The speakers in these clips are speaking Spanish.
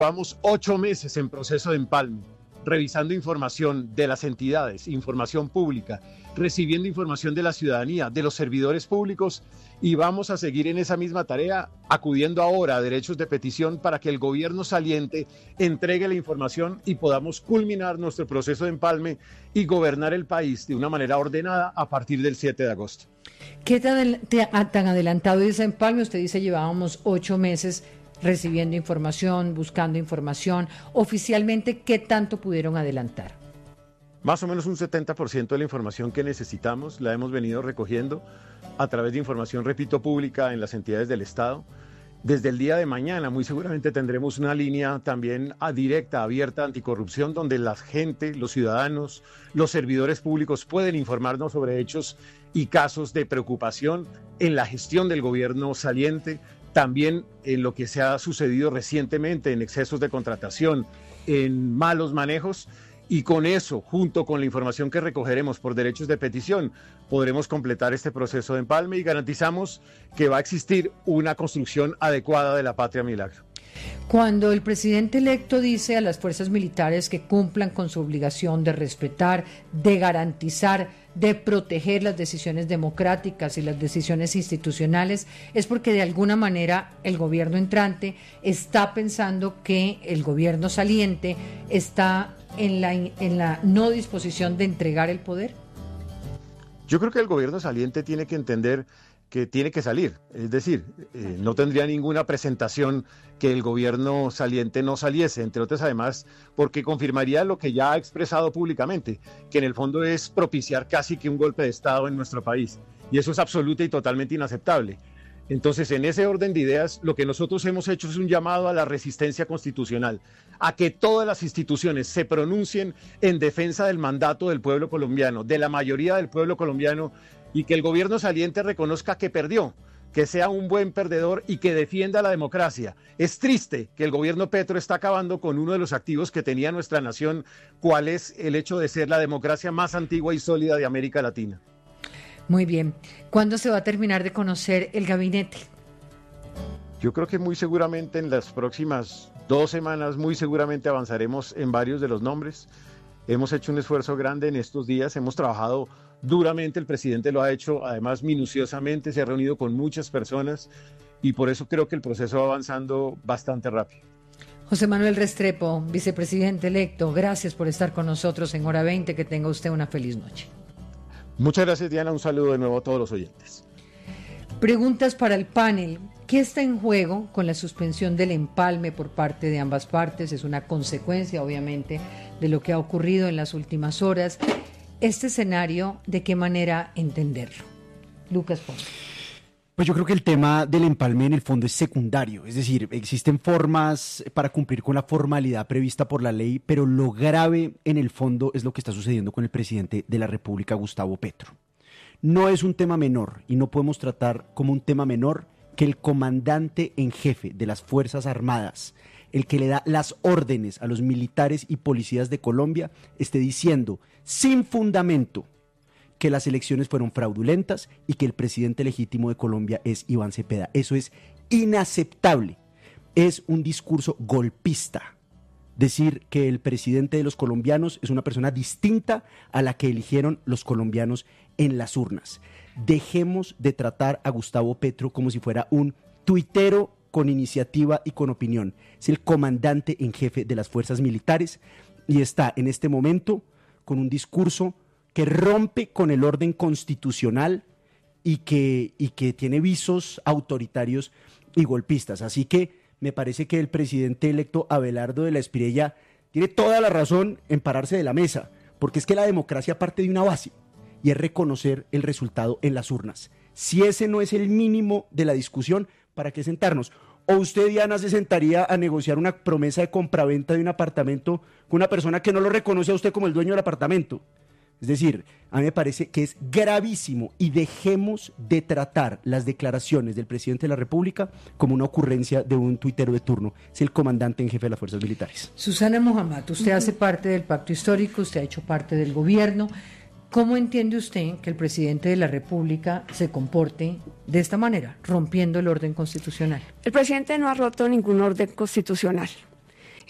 Llevamos 8 meses en proceso de empalme, revisando información de las entidades, información pública, recibiendo información de la ciudadanía, de los servidores públicos, y vamos a seguir en esa misma tarea, acudiendo ahora a derechos de petición para que el gobierno saliente entregue la información y podamos culminar nuestro proceso de empalme y gobernar el país de una manera ordenada a partir del 7 de agosto. ¿Qué tan adelantado es ese empalme? Usted dice llevábamos 8 meses recibiendo información, buscando información. Oficialmente, ¿qué tanto pudieron adelantar? Más o menos un 70% de la información que necesitamos la hemos venido recogiendo a través de información, repito, pública en las entidades del Estado. Desde el día de mañana, muy seguramente tendremos una línea también directa, abierta, anticorrupción, donde la gente, los ciudadanos, los servidores públicos pueden informarnos sobre hechos y casos de preocupación en la gestión del gobierno saliente, también en lo que se ha sucedido recientemente en excesos de contratación, en malos manejos. Y con eso, junto con la información que recogeremos por derechos de petición, podremos completar este proceso de empalme y garantizamos que va a existir una construcción adecuada de la Patria Milagro. Cuando el presidente electo dice a las fuerzas militares que cumplan con su obligación de respetar, de garantizar, de proteger las decisiones democráticas y las decisiones institucionales, es porque de alguna manera el gobierno entrante está pensando que el gobierno saliente está en la no disposición de entregar el poder. Yo creo que el gobierno saliente tiene que entender que tiene que salir, es decir, no tendría ninguna presentación que el gobierno saliente no saliese, entre otras además, porque confirmaría lo que ya ha expresado públicamente, que en el fondo es propiciar casi que un golpe de Estado en nuestro país, y eso es absoluta y totalmente inaceptable. Entonces, en ese orden de ideas, lo que nosotros hemos hecho es un llamado a la resistencia constitucional, a que todas las instituciones se pronuncien en defensa del mandato del pueblo colombiano, de la mayoría del pueblo colombiano, y que el gobierno saliente reconozca que perdió, que sea un buen perdedor y que defienda la democracia. Es triste que el gobierno Petro está acabando con uno de los activos que tenía nuestra nación, cuál es el hecho de ser la democracia más antigua y sólida de América Latina. Muy bien. ¿Cuándo se va a terminar de conocer el gabinete? Yo creo que muy seguramente en las próximas 2 semanas, muy seguramente avanzaremos en varios de los nombres. Hemos hecho un esfuerzo grande en estos días, hemos trabajado duramente, el presidente lo ha hecho además minuciosamente, se ha reunido con muchas personas y por eso creo que el proceso va avanzando bastante rápido. José Manuel Restrepo, vicepresidente electo, gracias por estar con nosotros en Hora 20, que tenga usted una feliz noche. Muchas gracias, Diana, un saludo de nuevo a todos los oyentes. Preguntas para el panel. ¿Qué está en juego con la suspensión del empalme por parte de ambas partes? Es una consecuencia, obviamente, de lo que ha ocurrido en las últimas horas. Este escenario, ¿de qué manera entenderlo? Lucas Ponce. Pues yo creo que el tema del empalme en el fondo es secundario, es decir, existen formas para cumplir con la formalidad prevista por la ley, pero lo grave en el fondo es lo que está sucediendo con el presidente de la República, Gustavo Petro. No es un tema menor y no podemos tratar como un tema menor que el comandante en jefe de las Fuerzas Armadas, el que le da las órdenes a los militares y policías de Colombia, esté diciendo sin fundamento que las elecciones fueron fraudulentas y que el presidente legítimo de Colombia es Iván Cepeda. Eso es inaceptable. Es un discurso golpista. Decir que el presidente de los colombianos es una persona distinta a la que eligieron los colombianos en las urnas. Dejemos de tratar a Gustavo Petro como si fuera un tuitero con iniciativa y con opinión. Es el comandante en jefe de las fuerzas militares y está en este momento con un discurso que rompe con el orden constitucional y que tiene visos autoritarios y golpistas. Así que me parece que el presidente electo Abelardo de la Espriella tiene toda la razón en pararse de la mesa, porque es que la democracia parte de una base y es reconocer el resultado en las urnas. Si ese no es el mínimo de la discusión, ¿para qué sentarnos? ¿O usted, Diana, se sentaría a negociar una promesa de compraventa de un apartamento con una persona que no lo reconoce a usted como el dueño del apartamento? Es decir, a mí me parece que es gravísimo y dejemos de tratar las declaraciones del presidente de la República como una ocurrencia de un tuitero de turno. Es el comandante en jefe de las fuerzas militares. Susana Mohamed, usted hace parte del pacto histórico, usted ha hecho parte del gobierno. ¿Cómo entiende usted que el presidente de la República se comporte de esta manera, rompiendo el orden constitucional? El presidente no ha roto ningún orden constitucional.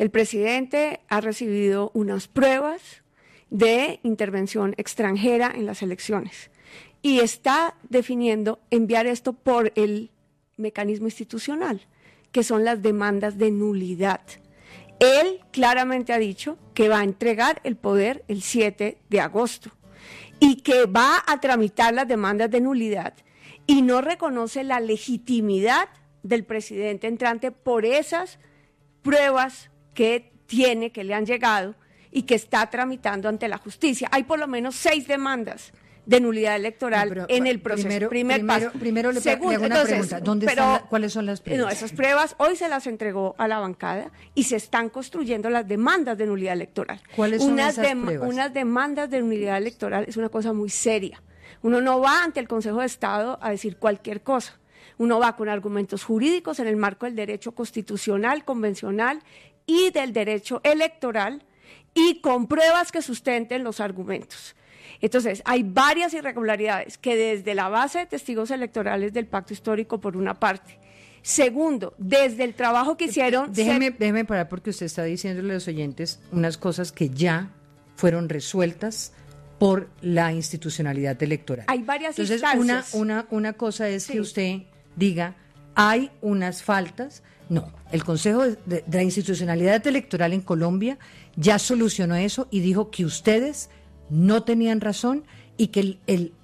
El presidente ha recibido unas pruebas de intervención extranjera en las elecciones y está definiendo enviar esto por el mecanismo institucional, que son las demandas de nulidad. Él claramente ha dicho que va a entregar el poder el 7 de agosto y que va a tramitar las demandas de nulidad y no reconoce la legitimidad del presidente entrante por esas pruebas que tiene, que le han llegado y que está tramitando ante la justicia. Hay por lo menos 6 demandas de nulidad electoral en el proceso. Primero le hago una pregunta. ¿Cuáles son las pruebas? No, esas pruebas hoy se las entregó a la bancada y se están construyendo las demandas de nulidad electoral. ¿Cuáles son esas pruebas? Unas demandas de nulidad electoral es una cosa muy seria. Uno no va ante el Consejo de Estado a decir cualquier cosa. Uno va con argumentos jurídicos en el marco del derecho constitucional, convencional y del derecho electoral y con pruebas que sustenten los argumentos. Entonces, hay varias irregularidades que desde la base de testigos electorales del pacto histórico, por una parte. Segundo, desde el trabajo que hicieron... Déjeme parar porque usted está diciéndole a los oyentes unas cosas que ya fueron resueltas por la institucionalidad electoral. Hay varias instancias. Una cosa es que usted diga, hay unas faltas. No, el Consejo de la Institucionalidad Electoral en Colombia ya solucionó eso y dijo que ustedes no tenían razón y que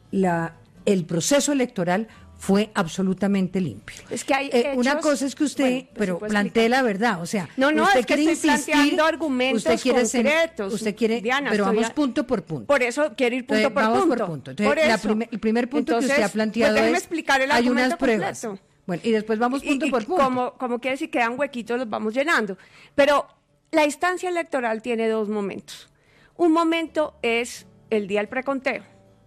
el proceso electoral fue absolutamente limpio. Es que hay una cosa es que usted, pero plantee la verdad, o sea, no, usted es que quiere estoy planteando argumentos concretos. Usted quiere, Diana, pero vamos punto por punto. Por eso quiero ir punto por vamos punto. Por punto. Entonces, el primer punto que usted ha planteado pues déjeme es explicar el hay unas argumento pruebas. completo. Bueno, y después vamos punto por punto. Como quiere decir, quedan huequitos, los vamos llenando. Pero la instancia electoral tiene 2 momentos. Un momento es el día del preconteo.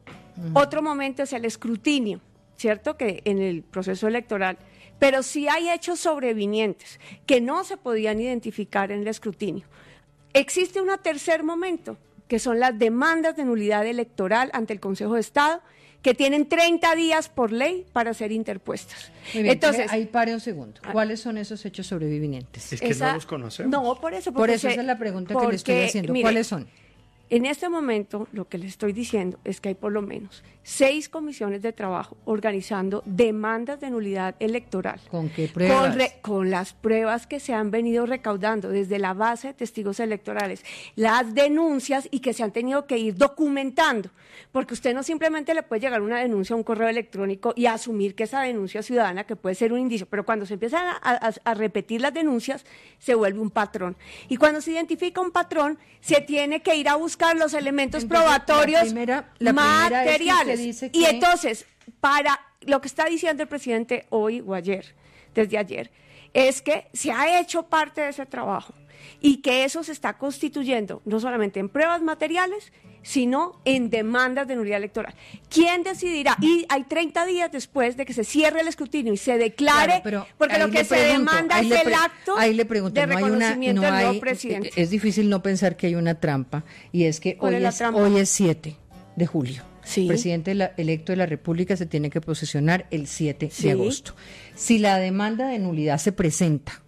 Otro momento es el escrutinio, ¿cierto? Que en el proceso electoral. Pero sí hay hechos sobrevinientes que no se podían identificar en el escrutinio. Existe un tercer momento, que son las demandas de nulidad electoral ante el Consejo de Estado, que tienen 30 días por ley para ser interpuestas. Muy bien, entonces, ahí pare un segundo. ¿Cuáles son esos hechos sobrevinientes? Es que no los conocemos. No, por eso. Por eso esa es la pregunta que le estoy haciendo. Mire, ¿cuáles son? En este momento, lo que les estoy diciendo es que hay por lo menos 6 comisiones de trabajo organizando demandas de nulidad electoral. ¿Con qué pruebas? Con las pruebas que se han venido recaudando desde la base de testigos electorales, las denuncias y que se han tenido que ir documentando, porque usted no simplemente le puede llegar una denuncia a un correo electrónico y asumir que esa denuncia ciudadana, que puede ser un indicio, pero cuando se empiezan a repetir las denuncias, se vuelve un patrón. Y cuando se identifica un patrón, se tiene que ir a buscar los elementos probatorios materiales. Y entonces, para lo que está diciendo el presidente hoy o ayer, desde ayer, es que se ha hecho parte de ese trabajo y que eso se está constituyendo no solamente en pruebas materiales, sino en demandas de nulidad electoral. ¿Quién decidirá? Y hay 30 días después de que se cierre el escrutinio y se declare, claro, porque lo que se demanda es el acto de reconocimiento del nuevo presidente. Es difícil no pensar que hay una trampa, y es que hoy es 7 de julio. Sí. El presidente electo de la República se tiene que posesionar el 7 de agosto. Si la demanda de nulidad se presenta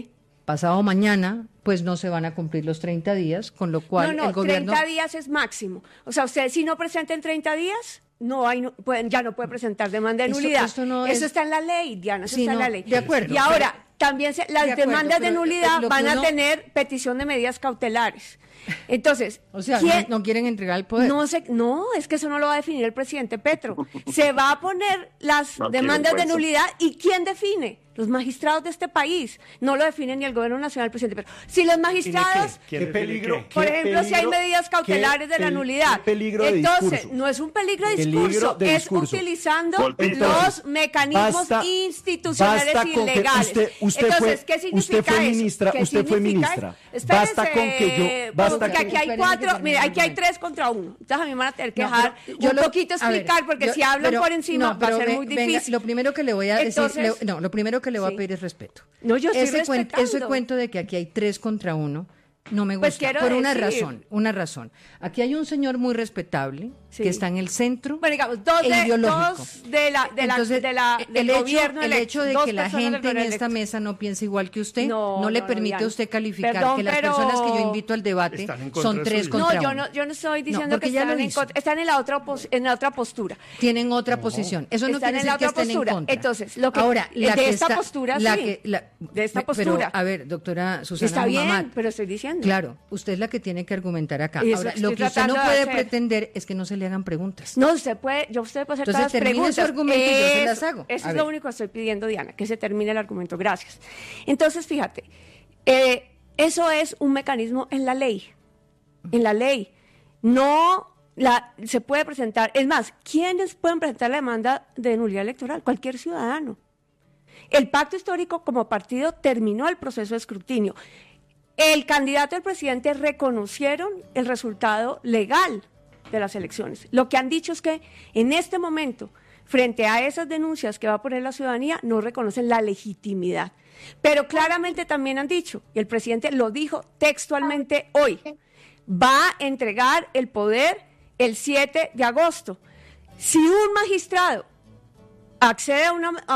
pasado mañana, pues no se van a cumplir los 30 días, con lo cual el gobierno... 30 días es máximo. O sea, usted si no presenta en 30 días, ya no puede presentar demanda de nulidad. Eso está en la ley, Diana, eso está en la ley. De acuerdo. Y ahora, también las demandas de nulidad van a tener petición de medidas cautelares. Entonces, o sea, no quieren entregar el poder. No, es que eso no lo va a definir el presidente Petro. Se va a poner las demandas de nulidad, ¿y quién define? Los magistrados de este país. No lo definen ni el gobierno nacional, el presidente Petro. Si los magistrados, ¿Qué peligro? por ejemplo, si hay medidas cautelares de la nulidad, entonces no es un peligro de discurso, es utilizando los mecanismos institucionales y legales. Entonces, ¿qué significa eso? Usted fue ministra. Basta con que porque aquí hay 4, mire, aquí hay 3 contra 1. Entonces a mí me van a tener que dejar un poquito explicar, porque si hablan por encima va a ser muy difícil. Venga, lo primero que le voy a decir, lo primero que le voy a pedir es respeto. No, yo estoy respetando. Ese cuento de que aquí hay 3 contra 1 No me Pues gusta, quiero por decir- una razón. Aquí hay un señor muy respetable Sí. que está en el centro Bueno, digamos, dos ideológico. del gobierno el electo, hecho de dos que la personas del gente en gobierno esta electo. mesa no piense igual que usted, No, le no, permite Diana. a usted calificar Perdón, que las pero- personas que yo invito al debate Están en contra son 3 suyo. contra No, 1. yo no estoy diciendo porque que ya están lo en hizo. contra, están en la otra postura. Tienen otra posición. Eso no Están quiere en la decir que otra estén postura. en contra. Entonces, lo que- ahora, la de que esta está- postura, la sí. que- la- De esta pero, postura. a ver, doctora Susana Está bien, Muhammad, pero estoy diciendo. claro, usted es la que tiene que argumentar acá. Y eso Ahora, estoy lo que usted no tratando de puede hacer. pretender es que no se le hagan preguntas. No, usted puede hacer Entonces, todas las termine preguntas. su argumento y yo se las hago. Eso A es ver. lo único que estoy pidiendo, Diana, que se termine el argumento. Gracias. Entonces, fíjate, eso es un mecanismo en la ley. En la ley. Se puede presentar. Es más, ¿quiénes pueden presentar la demanda de nulidad electoral? Cualquier ciudadano. El pacto histórico como partido terminó el proceso de escrutinio. El candidato y el presidente reconocieron el resultado legal de las elecciones. Lo que han dicho es que en este momento, frente a esas denuncias que va a poner la ciudadanía, no reconocen la legitimidad. Pero claramente también han dicho, y el presidente lo dijo textualmente hoy, va a entregar el poder el 7 de agosto. Si un magistrado accede a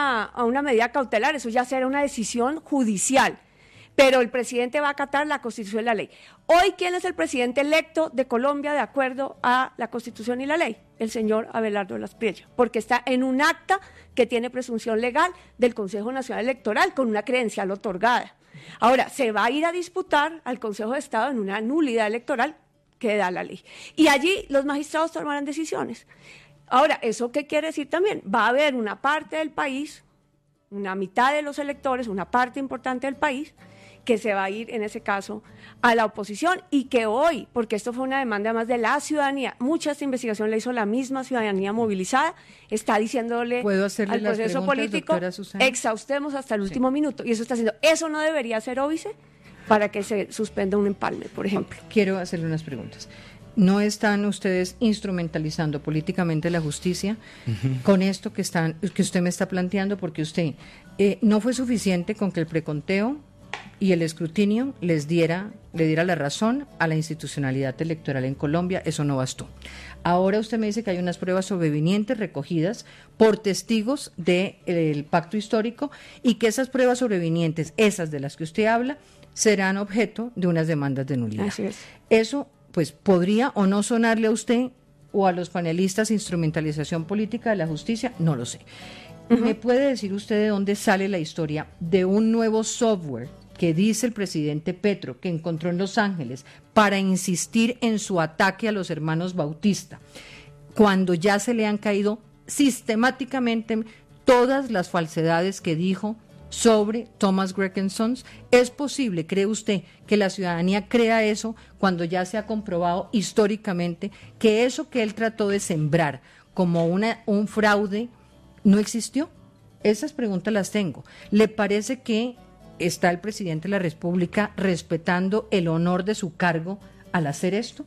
una medida cautelar, eso ya será una decisión judicial, pero el presidente va a acatar la Constitución y la ley. Hoy, ¿quién es el presidente electo de Colombia de acuerdo a la Constitución y la ley? El señor Abelardo Las Priello, porque está en un acta que tiene presunción legal del Consejo Nacional Electoral con una credencial otorgada. Ahora, se va a ir a disputar al Consejo de Estado en una nulidad electoral que da la ley. Y allí los magistrados tomarán decisiones. Ahora, ¿eso qué quiere decir también? Va a haber una parte del país, una mitad de los electores, una parte importante del país, que se va a ir, en ese caso, a la oposición y que hoy, porque esto fue una demanda más de la ciudadanía, mucha de esta investigación la hizo la misma ciudadanía movilizada, está diciéndole ¿Puedo hacerle al las proceso preguntas, político, doctora Susana? exhaustemos hasta el último minuto, y eso está haciendo. Eso no debería ser óbice para que se suspenda un empalme, por ejemplo. Quiero hacerle unas preguntas. ¿No están ustedes instrumentalizando políticamente la justicia con esto que usted me está planteando? Porque usted no fue suficiente con que el preconteo y el escrutinio le diera la razón a la institucionalidad electoral en Colombia. Eso no bastó. Ahora usted me dice que hay unas pruebas sobrevinientes recogidas por testigos del pacto histórico y que esas pruebas sobrevinientes, esas de las que usted habla, serán objeto de unas demandas de nulidad. Así es. Eso, pues, podría o no sonarle a usted o a los panelistas instrumentalización política de la justicia, no lo sé. ¿Me puede decir usted de dónde sale la historia de un nuevo software que dice el presidente Petro que encontró en Los Ángeles para insistir en su ataque a los hermanos Bautista, cuando ya se le han caído sistemáticamente todas las falsedades que dijo sobre Thomas Gregg & Sons? ¿Es posible, cree usted, que la ciudadanía crea eso cuando ya se ha comprobado históricamente que eso que él trató de sembrar como un fraude no existió? Esas preguntas las tengo. ¿Le parece que está el presidente de la República respetando el honor de su cargo al hacer esto?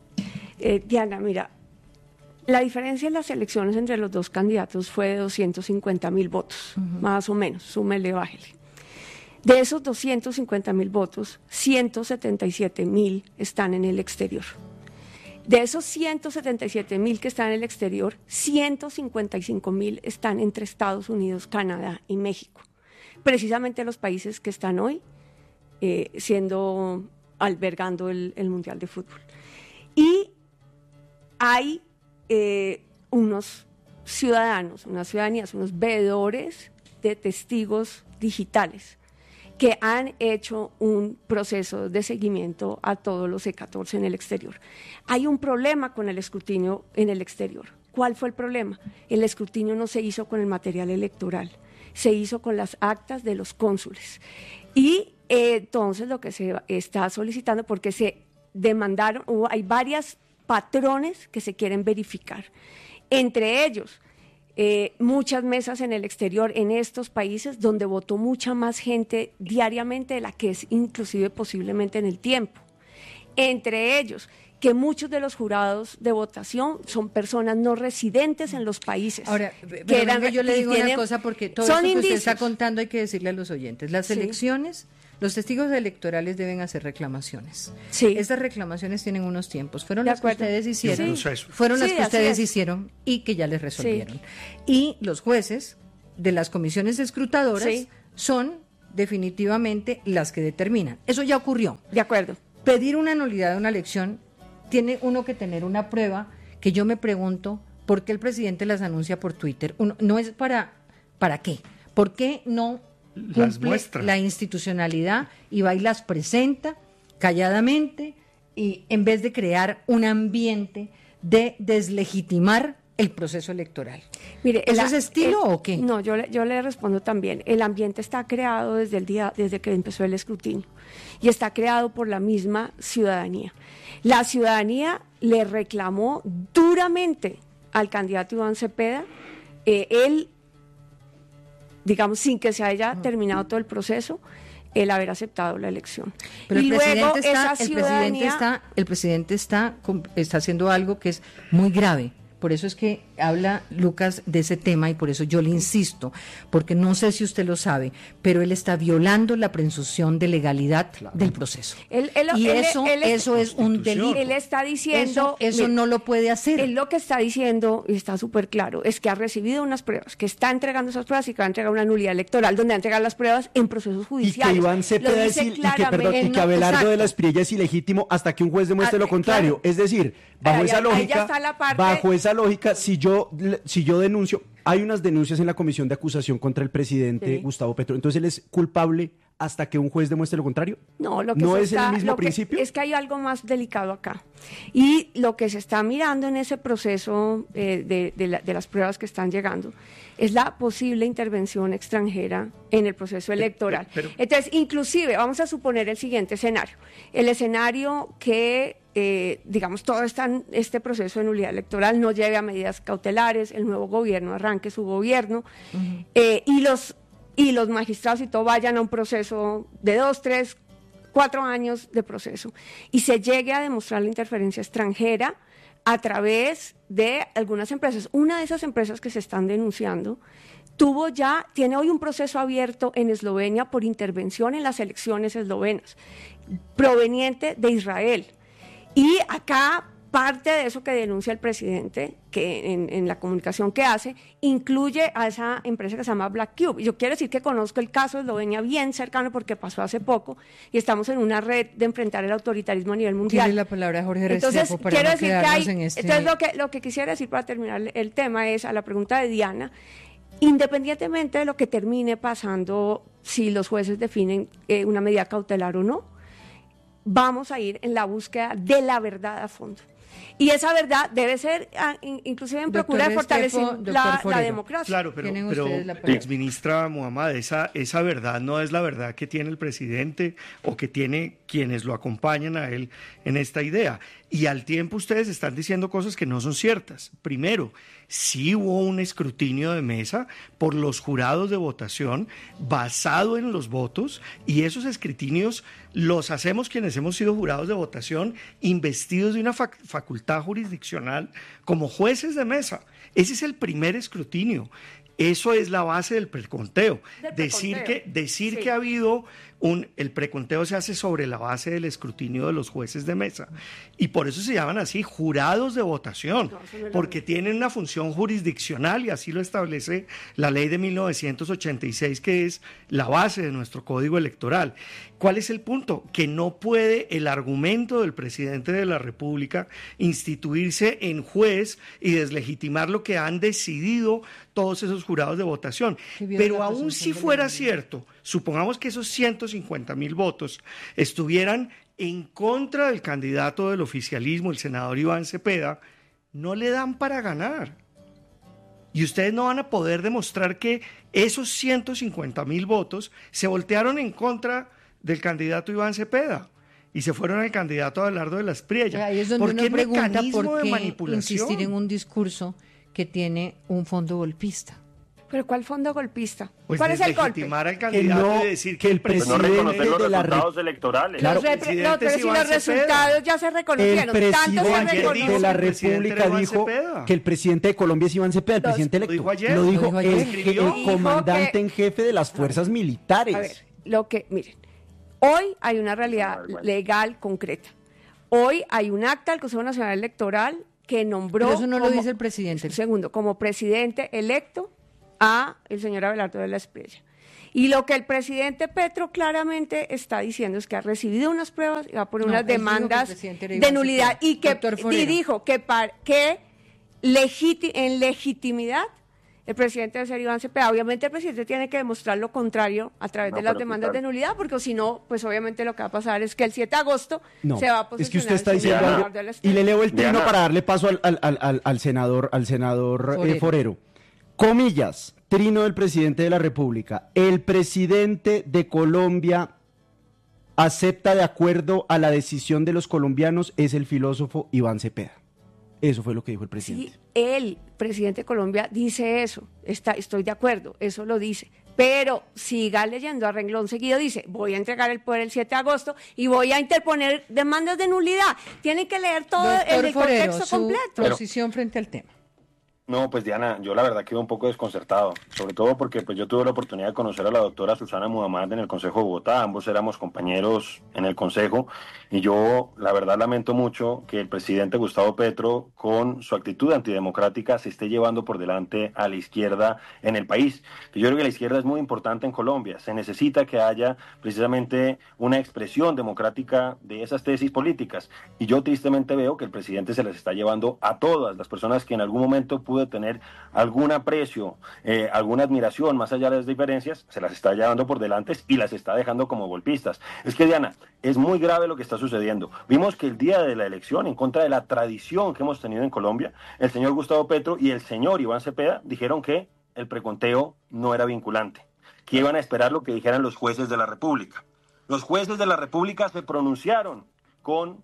Diana, mira, la diferencia en las elecciones entre los dos candidatos fue de 250,000 votos, más o menos, súmele, bájele. De esos 250,000 votos, 177,000 están en el exterior. De esos 177,000 que están en el exterior, 155,000 están entre Estados Unidos, Canadá y México. Precisamente los países que están hoy albergando el Mundial de Fútbol. Y hay unos ciudadanos, unas ciudadanías, unos veedores de testigos digitales que han hecho un proceso de seguimiento a todos los E14 en el exterior. Hay un problema con el escrutinio en el exterior. ¿Cuál fue el problema? El escrutinio no se hizo con el material electoral, se hizo con las actas de los cónsules. Y entonces lo que se está solicitando, porque se demandaron, hay varios patrones que se quieren verificar, entre ellos muchas mesas en el exterior en estos países donde votó mucha más gente diariamente de la que es inclusive posiblemente en el tiempo. Entre ellos, que muchos de los jurados de votación son personas no residentes en los países. Ahora, pero yo le digo una cosa, porque todo esto que usted está contando hay que decirle a los oyentes. Las elecciones Los testigos electorales deben hacer reclamaciones. Sí. Estas reclamaciones tienen unos tiempos. Fueron De las que acuerdo. ustedes hicieron. Sí. Fueron las Sí, que así ustedes es. hicieron y que ya les resolvieron. Y los jueces de las comisiones escrutadoras Sí. son definitivamente las que determinan. Eso ya ocurrió. De acuerdo. Pedir una nulidad de una elección tiene uno que tener una prueba que yo me pregunto por qué el presidente las anuncia por Twitter. No es ¿para qué? ¿Por qué no Las cumple muestra. la institucionalidad y va y las presenta calladamente y en vez de crear un ambiente de deslegitimar el proceso electoral? Mire, ¿Eso es estilo o qué? No, yo le respondo también. El ambiente está creado desde que empezó el escrutinio y está creado por la misma ciudadanía. La ciudadanía le reclamó duramente al candidato Iván Cepeda, él, digamos, sin que se haya terminado todo el proceso, el haber aceptado la elección. Pero y luego esa el ciudadanía... presidente está haciendo algo que es muy grave. Por eso es que habla Lucas de ese tema y por eso yo le insisto, porque no sé si usted lo sabe, pero él está violando la presunción de legalidad del proceso. Eso es un delito. Él está diciendo... Eso mire, no lo puede hacer. Él lo que está diciendo, y está súper claro, es que ha recibido unas pruebas, que está entregando esas pruebas y que va a entregar una nulidad electoral donde va a entregar las pruebas en procesos Y judiciales. que Iván Cepeda y que Abelardo de la Espriella es ilegítimo hasta que un juez demuestre lo contrario. Claro. Es decir, bajo Ahí esa ya lógica, está la parte- si yo denuncio, hay unas denuncias en la comisión de acusación contra el presidente Gustavo Petro, entonces él es culpable hasta que un juez demuestre lo contrario. No, lo que ¿No se es el mismo principio? Es que hay algo más delicado acá. Y lo que se está mirando en ese proceso de las pruebas que están llegando es la posible intervención extranjera en el proceso electoral. Entonces, inclusive, vamos a suponer el siguiente escenario. El escenario que, digamos, todo este proceso de nulidad electoral no lleve a medidas cautelares, el nuevo gobierno arranque su gobierno, y los magistrados y todo vayan a un proceso de 2, 3, 4 años de proceso y se llegue a demostrar la interferencia extranjera a través de algunas empresas. Una de esas empresas que se están denunciando tiene hoy un proceso abierto en Eslovenia por intervención en las elecciones eslovenas, proveniente de Israel. Y acá parte de eso que denuncia el presidente, que en la comunicación que hace, incluye a esa empresa que se llama Black Cube. Yo quiero decir que conozco el caso de Eslovenia bien cercano porque pasó hace poco y estamos en una red de enfrentar el autoritarismo a nivel mundial. Tiene la palabra Jorge Entonces, Restrepo para quiero no decir quedarnos que en este... Entonces, lo que quisiera decir para terminar el tema es, a la pregunta de Diana, independientemente de lo que termine pasando, si los jueces definen una medida cautelar o no, vamos a ir en la búsqueda de la verdad a fondo. Y esa verdad debe ser, inclusive en procura de fortalecer la democracia. Claro, pero exministra Muhammad, esa verdad no es la verdad que tiene el presidente o que tiene quienes lo acompañan a él en esta idea. Y al tiempo ustedes están diciendo cosas que no son ciertas. Primero, sí hubo un escrutinio de mesa por los jurados de votación basado en los votos, y esos escrutinios los hacemos quienes hemos sido jurados de votación investidos de una facultad jurisdiccional como jueces de mesa. Ese es el primer escrutinio. Eso es la base del preconteo. Decir que ha habido el preconteo se hace sobre la base del escrutinio de los jueces de mesa. Y por eso se llaman así jurados de votación, porque tienen una función jurisdiccional y así lo establece la ley de 1986, que es la base de nuestro código electoral. ¿Cuál es el punto? Que no puede el argumento del presidente de la República instituirse en juez y deslegitimar lo que han decidido todos esos jurados de votación. Pero aún si fuera cierto, supongamos que esos 150,000 votos estuvieran en contra del candidato del oficialismo, el senador Iván Cepeda, no le dan para ganar. Y ustedes no van a poder demostrar que esos 150,000 votos se voltearon en contra del candidato Iván Cepeda y se fueron al candidato Abelardo de la Espriella. Ahí es donde uno pregunta por qué insistir en un discurso que tiene un fondo golpista. ¿Pero cuál fondo golpista? Pues ¿Cuál es el golpe? legitimar al candidato y decir que el presidente... no reconocer los resultados electorales. Claro, pero si los resultados ya se reconocieron, el tanto se presidente de la República dijo que el presidente de Colombia es Iván Cepeda, el presidente electo. Lo dijo ayer. El comandante en jefe de las fuerzas militares. A ver, miren, Hoy hay una realidad legal concreta. Hoy hay un acta del Consejo Nacional Electoral que nombró... Pero eso no lo dice el presidente. Segundo, como presidente electo a el señor Abelardo de la Espriella. Y lo que el presidente Petro claramente está diciendo es que ha recibido unas pruebas y va a poner unas demandas de nulidad y dijo que en legitimidad el presidente debe ser Iván Cepeda. Obviamente el presidente tiene que demostrar lo contrario a través de las demandas de nulidad, porque si no, pues obviamente lo que va a pasar es que el 7 de agosto se va a posicionar. Es que usted está diciendo algo, y le leo el trino para darle paso al senador Forero. Comillas, trino del presidente de la República. El presidente de Colombia acepta de acuerdo a la decisión de los colombianos, es el filósofo Iván Cepeda. Eso fue lo que dijo el presidente. Sí, el presidente de Colombia dice eso, estoy de acuerdo, eso lo dice. Pero siga leyendo a renglón seguido, dice, voy a entregar el poder el 7 de agosto y voy a interponer demandas de nulidad. Tienen que leer todo el contexto completo. Posición frente al tema. No, pues Diana, yo la verdad quedo un poco desconcertado, sobre todo porque pues yo tuve la oportunidad de conocer a la doctora Susana Muhammad en el Consejo de Bogotá, ambos éramos compañeros en el Consejo, y yo la verdad lamento mucho que el presidente Gustavo Petro, con su actitud antidemocrática, se esté llevando por delante a la izquierda en el país. Yo creo que la izquierda es muy importante en Colombia, se necesita que haya precisamente una expresión democrática de esas tesis políticas, y yo tristemente veo que el presidente se las está llevando a todas las personas que en algún momento pudo tener algún aprecio, alguna admiración más allá de las diferencias, se las está llevando por delante y las está dejando como golpistas. Es que, Diana, es muy grave lo que está sucediendo. Vimos que el día de la elección, en contra de la tradición que hemos tenido en Colombia, el señor Gustavo Petro y el señor Iván Cepeda dijeron que el preconteo no era vinculante, que iban a esperar lo que dijeran los jueces de la República. Los jueces de la República se pronunciaron con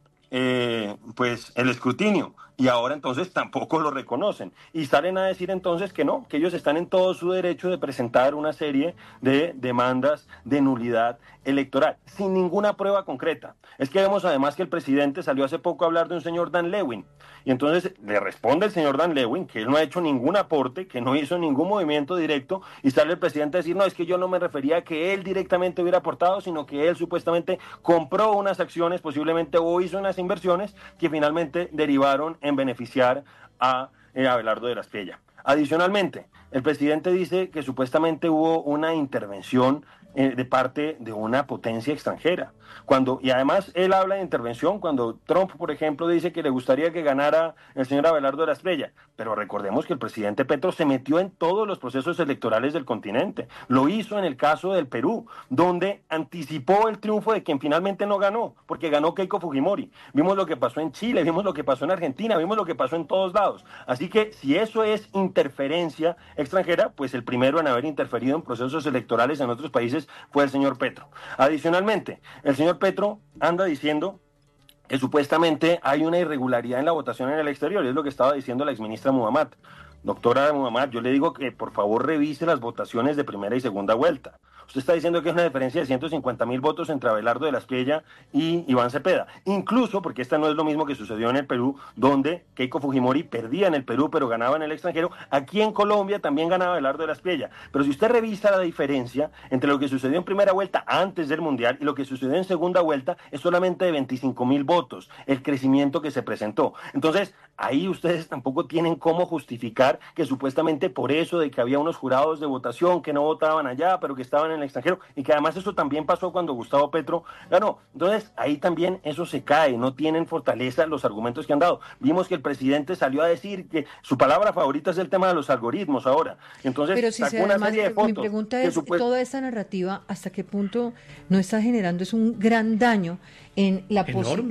pues el escrutinio, y ahora entonces tampoco lo reconocen y salen a decir entonces que no, que ellos están en todo su derecho de presentar una serie de demandas de nulidad electoral sin ninguna prueba concreta. Es que vemos además que el presidente salió hace poco a hablar de un señor Dan Lewin, y entonces le responde el señor Dan Lewin que él no ha hecho ningún aporte, que no hizo ningún movimiento directo, y sale el presidente a decir, no, es que yo no me refería a que él directamente hubiera aportado, sino que él supuestamente compró unas acciones posiblemente o hizo unas inversiones que finalmente derivaron en beneficiar a Abelardo de la Espriella. Adicionalmente, el presidente dice que supuestamente hubo una intervención de parte de una potencia extranjera. Y además él habla de intervención cuando Trump, por ejemplo, dice que le gustaría que ganara el señor Abelardo de la Espriella, pero recordemos que el presidente Petro se metió en todos los procesos electorales del continente. Lo hizo en el caso del Perú, donde anticipó el triunfo de quien finalmente no ganó, porque ganó Keiko Fujimori. Vimos lo que pasó en Chile, vimos lo que pasó en Argentina, vimos lo que pasó en todos lados. Así que si eso es interferencia extranjera, pues el primero en haber interferido en procesos electorales en otros países fue el señor Petro. Adicionalmente, el señor Petro anda diciendo que supuestamente hay una irregularidad en la votación en el exterior, y es lo que estaba diciendo la exministra Muhammad. Doctora Muhammad, yo le digo que por favor revise las votaciones de primera y segunda vuelta. Usted está diciendo que es una diferencia de 150.000 votos entre Abelardo de la Espriella y Iván Cepeda. Incluso, porque esta no es lo mismo que sucedió en el Perú, donde Keiko Fujimori perdía en el Perú, pero ganaba en el extranjero. Aquí en Colombia también ganaba Abelardo de la Espriella. Pero si usted revisa la diferencia entre lo que sucedió en primera vuelta antes del Mundial y lo que sucedió en segunda vuelta, es solamente de 25.000 votos, el crecimiento que se presentó. Entonces, ahí ustedes tampoco tienen cómo justificar que supuestamente por eso de que había unos jurados de votación que no votaban allá, pero que estaban en el extranjero, y que además eso también pasó cuando Gustavo Petro ganó. Entonces, ahí también eso se cae, no tienen fortaleza los argumentos que han dado. Vimos que el presidente salió a decir que su palabra favorita es el tema de los algoritmos ahora. Entonces, pero si sacó una serie de fotos. Mi pregunta es, toda esta narrativa, ¿hasta qué punto no está generando es un gran daño en la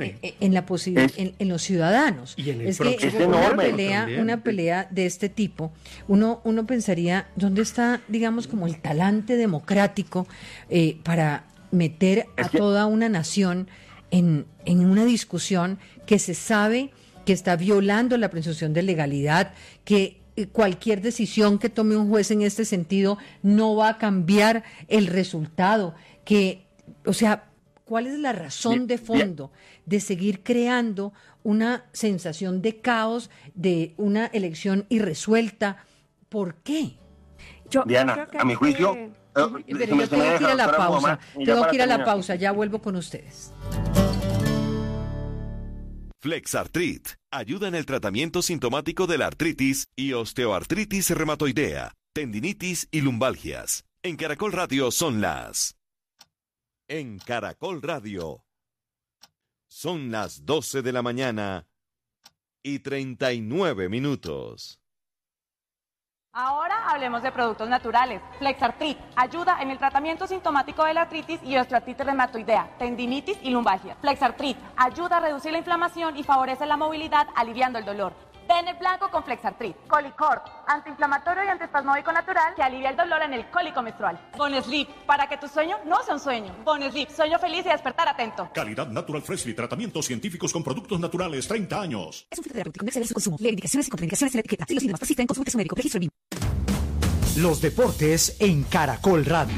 en los ciudadanos? Y en el es que es enorme. Una pelea de este tipo, uno pensaría, ¿dónde está, digamos, como el talante democrático para meter a toda una nación en una discusión que se sabe que está violando la presunción de legalidad, que cualquier decisión que tome un juez en este sentido no va a cambiar el resultado, ¿cuál es la razón de fondo de seguir creando una sensación de caos, de una elección irresuelta? ¿Por qué? Diana, a mi juicio... Pero yo tengo que ir a la pausa. Tengo que ir a la pausa. Ya vuelvo con ustedes. Flexartrit ayuda en el tratamiento sintomático de la artritis y osteoartritis reumatoidea, tendinitis y lumbalgias. En Caracol Radio son las... En Caracol Radio son las 12 de la mañana y 39 minutos. Ahora hablemos de productos naturales. Flexartrit ayuda en el tratamiento sintomático de la artritis y osteoartritis reumatoidea, tendinitis y lumbalgia. Flexartrit ayuda a reducir la inflamación y favorece la movilidad, aliviando el dolor. Bennett blanco con Flexartrit. Colicord, antiinflamatorio y antiespasmódico natural que alivia el dolor en el cólico menstrual. Bonesleep, para que tu sueño no sea un sueño. Bonesleep, sueño feliz y despertar atento. Calidad Natural Freshly, tratamientos científicos con productos naturales, 30 años. Es un fitoterapéutico, no exceder su consumo. Leer indicaciones y contraindicaciones en la etiqueta. Si los síntomas persisten, consulte a su médico. Registro BIM. Los deportes en Caracol Radio.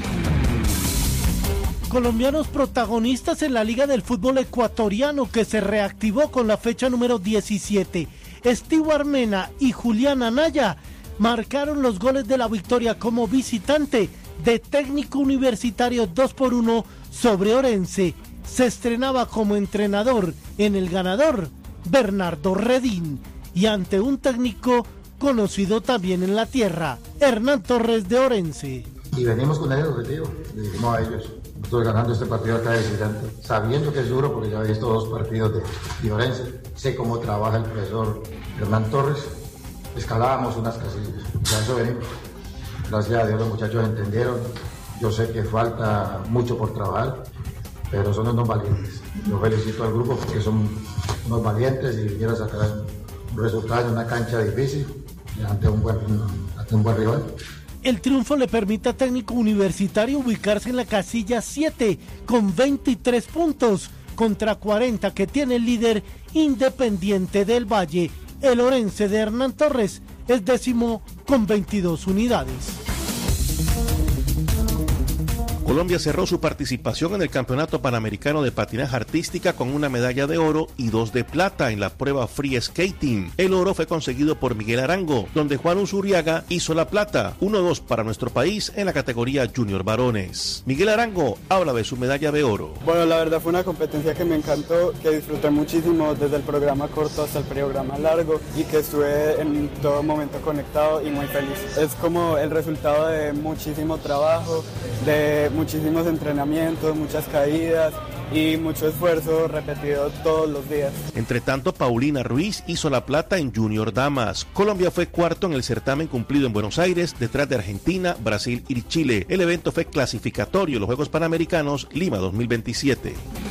Colombianos protagonistas en la Liga del Fútbol Ecuatoriano que se reactivó con la fecha número 17. Stewart Mena y Julián Anaya marcaron los goles de la victoria como visitante de Técnico Universitario 2-1 sobre Orense. Se estrenaba como entrenador en el ganador Bernardo Redín y ante un técnico conocido también en la tierra, Hernán Torres de Orense. Y venimos con el objetivo, le dijimos a ellos, estoy ganando este partido acá de visitante, sabiendo que es duro porque ya he visto 2 partidos de Orense, sé cómo trabaja el profesor Hernán Torres, escalábamos unas casillas, ya eso venimos. Gracias a Dios los muchachos entendieron, yo sé que falta mucho por trabajar, pero son unos valientes. Yo felicito al grupo porque son unos valientes y vinieron a sacar un resultado en una cancha difícil ante un buen rival. El triunfo le permite a Técnico Universitario ubicarse en la casilla 7 con 23 puntos contra 40 que tiene el líder Independiente del Valle. El Orense de Hernán Torres es 10º con 22 unidades. Colombia cerró su participación en el Campeonato Panamericano de Patinaje Artística con una medalla de oro y 2 de plata en la prueba Free Skating. El oro fue conseguido por Miguel Arango, donde Juan Uzuriaga hizo la plata, 1-2 para nuestro país en la categoría Junior Varones. Miguel Arango habla de su medalla de oro. Bueno, la verdad fue una competencia que me encantó, que disfruté muchísimo desde el programa corto hasta el programa largo y que estuve en todo momento conectado y muy feliz. Es como el resultado de muchísimo trabajo, de muchísimos entrenamientos, muchas caídas y mucho esfuerzo repetido todos los días. Entre tanto, Paulina Ruiz hizo la plata en Junior Damas. Colombia fue cuarto en el certamen cumplido en Buenos Aires, detrás de Argentina, Brasil y Chile. El evento fue clasificatorio en los Juegos Panamericanos Lima 2027.